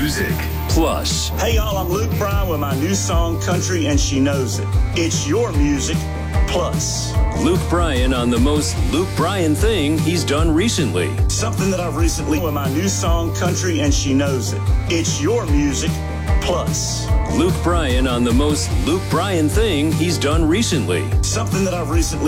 Music Plus. Hey y'all, I'm Luke Bryan with my new song, Country and She Knows It. It's your music plus. Luke Bryan on the most Luke Bryan thing he's done recently. Something that I've recently with my new song, Country and She Knows It. It's your music plus. Luke Bryan on the most Luke Bryan thing he's done recently. Something that I've recently